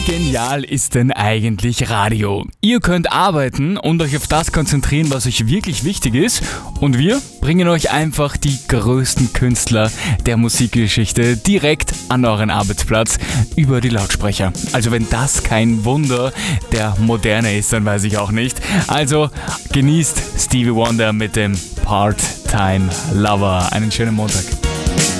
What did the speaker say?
genial ist denn eigentlich Radio? Ihr könnt arbeiten und euch auf das konzentrieren, was euch wirklich wichtig ist. Und wir bringen euch einfach die größten Künstler der Musikgeschichte direkt an euren Arbeitsplatz über die Lautsprecher. Also wenn das kein Wunder der Moderne ist, dann weiß ich auch nicht. Also genießt Stevie Wonder mit dem Part-Time Lover. Einen schönen Montag.